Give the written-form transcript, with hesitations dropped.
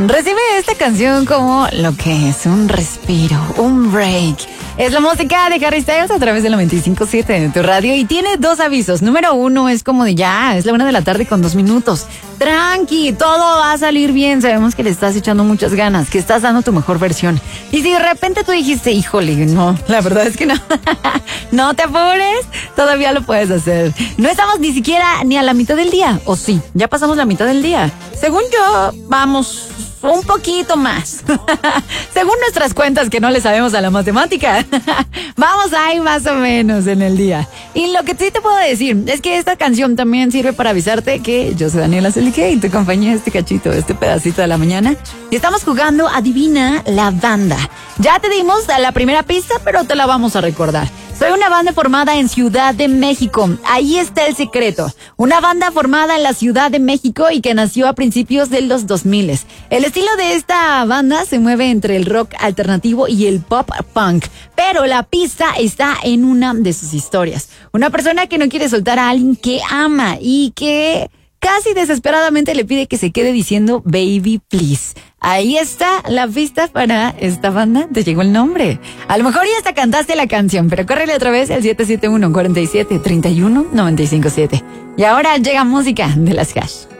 Recibe esta canción como lo que es un respiro, un break. Es la música de Harry Styles a través del 95.7 de tu radio y tiene dos avisos. Número uno es como de ya, es la 1 de la tarde con 2 minutos. Tranqui, todo va a salir bien. Sabemos que le estás echando muchas ganas, que estás dando tu mejor versión. Y si de repente tú dijiste, híjole, no, la verdad es que no. No te apures, todavía lo puedes hacer. No estamos ni siquiera ni a la mitad del día, ¿o sí? Ya pasamos la mitad del día. Según yo, vamos un poquito más. Según nuestras cuentas que no le sabemos a la matemática. Vamos ahí más o menos en el día. Y lo que sí te puedo decir es que esta canción también sirve para avisarte que yo soy Daniela Celique y te acompañé este cachito, este pedacito de la mañana. Y estamos jugando Adivina la Banda. Ya te dimos la primera pista, pero te la vamos a recordar. Soy una banda formada en Ciudad de México. Ahí está el secreto. Una banda formada en la Ciudad de México y que nació a principios de los 2000. El estilo de esta banda se mueve entre el rock alternativo y el pop punk. Pero la pista está en una de sus historias. Una persona que no quiere soltar a alguien que ama y que casi desesperadamente le pide que se quede diciendo baby please. Ahí está la pista para esta banda. Te llegó el nombre. A lo mejor ya hasta cantaste la canción, pero córrele otra vez al 771-47-31-957. Y ahora llega música de las Hash.